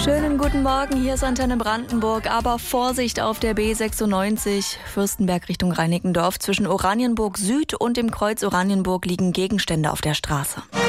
Schönen guten Morgen, hier ist Antenne Brandenburg, aber Vorsicht auf der B96 Fürstenberg Richtung Reinickendorf. Zwischen Oranienburg Süd und dem Kreuz Oranienburg liegen Gegenstände auf der Straße.